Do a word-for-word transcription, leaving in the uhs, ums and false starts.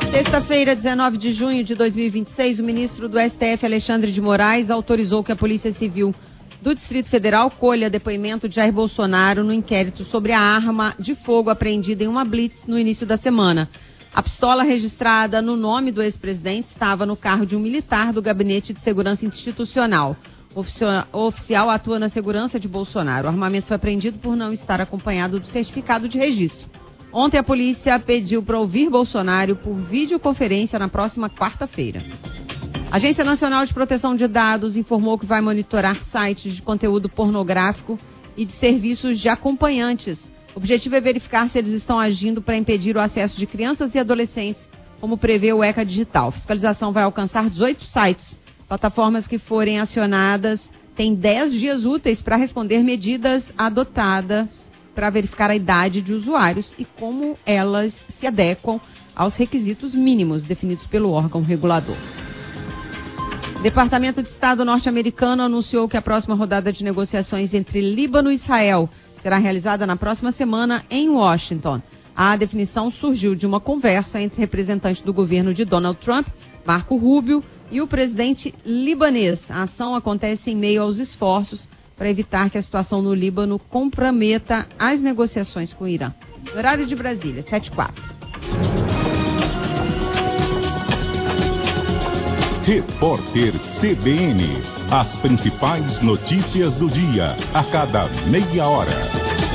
Sexta-feira, dezenove de junho de dois mil e vinte e seis, o ministro do S T F, Alexandre de Moraes, autorizou que a Polícia Civil do Distrito Federal colha depoimento de Jair Bolsonaro no inquérito sobre a arma de fogo apreendida em uma blitz no início da semana. A pistola registrada no nome do ex-presidente estava no carro de um militar do Gabinete de Segurança Institucional. O oficial atua na segurança de Bolsonaro. O armamento foi apreendido por não estar acompanhado do certificado de registro. Ontem a polícia pediu para ouvir Bolsonaro por videoconferência na próxima quarta-feira. A Agência Nacional de Proteção de Dados informou que vai monitorar sites de conteúdo pornográfico e de serviços de acompanhantes. O objetivo é verificar se eles estão agindo para impedir o acesso de crianças e adolescentes, como prevê o ECA Digital. A fiscalização vai alcançar dezoito sites. Plataformas que forem acionadas têm dez dias úteis para responder medidas adotadas para verificar a idade de usuários e como elas se adequam aos requisitos mínimos definidos pelo órgão regulador. O Departamento de Estado norte-americano anunciou que a próxima rodada de negociações entre Líbano e Israel será realizada na próxima semana em Washington. A definição surgiu de uma conversa entre representantes do governo de Donald Trump, Marco Rubio, e o presidente libanês. A ação acontece em meio aos esforços para evitar que a situação no Líbano comprometa as negociações com o Irã. Horário de Brasília, sete e quatro. Repórter C B N. As principais notícias do dia, a cada meia hora.